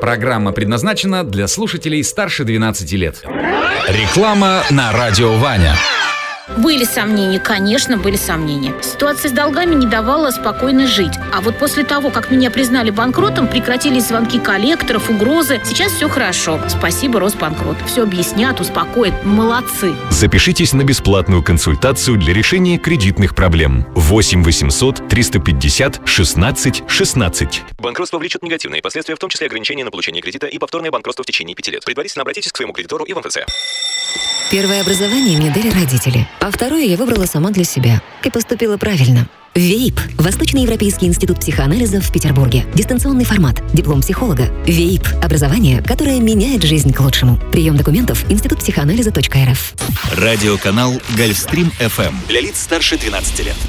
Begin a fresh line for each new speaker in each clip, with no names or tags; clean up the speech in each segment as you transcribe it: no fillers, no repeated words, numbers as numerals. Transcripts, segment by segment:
Программа предназначена для слушателей старше 12 лет. Реклама на радио Ваня.
Были сомнения, конечно, были сомнения. Ситуация с долгами не давала спокойно жить. А вот после того, как меня признали банкротом, прекратились звонки коллекторов, угрозы. Сейчас все хорошо. Спасибо, Росбанкрот. Все объяснят, успокоят. Молодцы.
Запишитесь на бесплатную консультацию для решения кредитных проблем. 8 800 350 16 16.
Банкротство влечет негативные последствия, в том числе ограничения на получение кредита и повторное банкротство в течение 5 лет. Предварительно обратитесь к своему кредитору и в МФЦ.
Первое образование мне дали родители, а второе я выбрала сама для себя. И поступила правильно. ВЕИП – Восточноевропейский институт психоанализа в Петербурге. Дистанционный формат. Диплом психолога. ВЕИП – образование, которое меняет жизнь к лучшему. Прием документов – институтпсихоанализа.рф.
Радиоканал Гольфстрим FM для лиц старше 12 лет.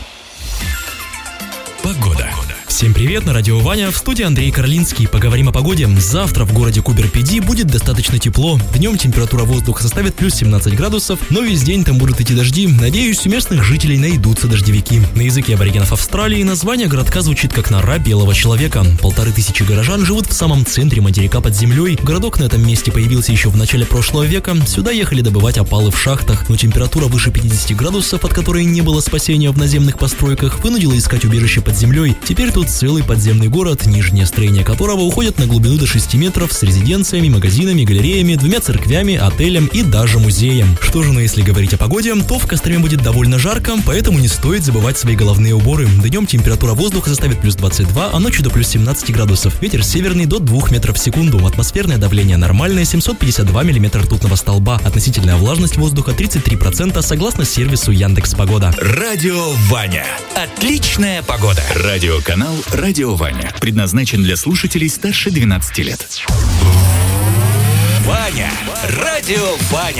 Погода. Всем привет, на радио Ваня, в студии Андрей Карлинский. Поговорим о погоде. Завтра в городе Кубер-Педи будет достаточно тепло. Днем температура воздуха составит плюс 17 градусов, но весь день там будут идти дожди. Надеюсь, у местных жителей найдутся дождевики. На языке аборигенов Австралии название городка звучит как нора белого человека. 1500 горожан живут в самом центре материка под землей. Городок на этом месте появился еще в начале прошлого века. Сюда ехали добывать опалы в шахтах, но температура выше 50 градусов, от которой не было спасения в наземных постройках, вынудила искать убежище под землей. Теперь тут целый подземный город, нижнее строение которого уходит на глубину до 6 метров с резиденциями, магазинами, галереями, 2 церквями, отелем и даже музеем. Что же, если говорить о погоде, то в Костроме будет довольно жарко, поэтому не стоит забывать свои головные уборы. Днем температура воздуха составит плюс 22, а ночью до плюс 17 градусов. Ветер северный до 2 метров в секунду. Атмосферное давление нормальное, 752 миллиметра ртутного столба. Относительная влажность воздуха 33% согласно сервису Яндекс.Погода.
Радио Ваня. Отличная погода. Радиоканал Радио Ваня предназначен для слушателей старше 12 лет. Ваня. Радио Ваня.